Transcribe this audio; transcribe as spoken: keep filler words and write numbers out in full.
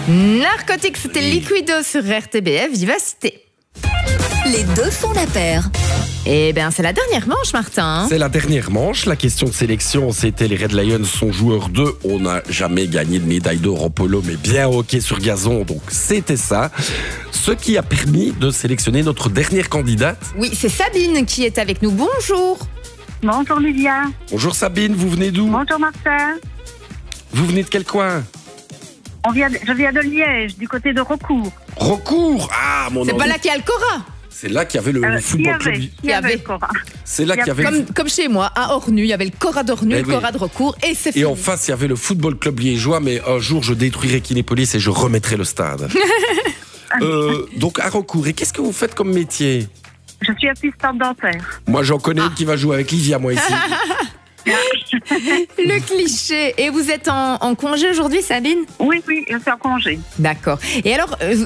Narcotics, c'était Liquido sur R T B F Vivacité. Les deux font la paire. Eh bien, c'est la dernière manche, Martin. C'est la dernière manche. La question de sélection, c'était les Red Lions sont joueurs deux. On n'a jamais gagné de médaille d'or en polo, mais bien au hockey sur gazon. Donc, c'était ça. Ce qui a permis de sélectionner notre dernière candidate. Oui, c'est Sabine qui est avec nous. Bonjour. Bonjour Lydia. Bonjour Sabine, vous venez d'où? Bonjour Martin. Vous venez de quel coin? On vient de- je viens de Liège, du côté de Recourt. Recours. Ah, mon C'est Dieu. pas là qu'il y a le Cora. C'est là qu'il y avait le Euh, football il y avait, club. il y Il y avait avait. le Cora. C'est là il y qu'il y avait. Comme, comme chez moi, à Ornu, il y avait le Cora d'Ornu, Eh le oui. Cora de Recours, et c'est Et fini. en face, il y avait le football club liégeois, mais un jour, je détruirai Kinépolis et je remettrai le stade. Euh, donc, à Recours. Et qu'est-ce que vous faites comme métier? Je suis assistante dentaire. Moi, j'en connais une qui va jouer avec Livia, moi, ici. Le cliché. Et vous êtes en, en congé aujourd'hui, Sabine? Oui, oui, je suis en congé. D'accord. Et alors, euh,